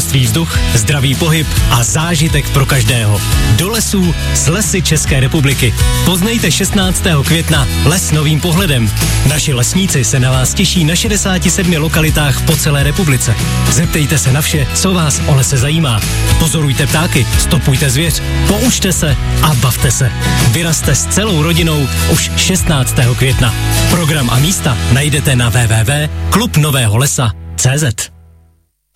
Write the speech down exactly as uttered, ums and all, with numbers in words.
čerstvý vzduch, zdravý pohyb a zážitek pro každého. Do lesů s Lesy České republiky. Poznejte šestnáctého května les novým pohledem. Naši lesníci se na vás těší na šedesáti sedmi lokalitách po celé republice. Zeptejte se na vše, co vás o lese zajímá. Pozorujte ptáky, stopujte zvěř, poučte se a bavte se. Vyrazte s celou rodinou už šestnáctého května. Program a místa najdete na w w w tečka klub nového lesa tečka c z.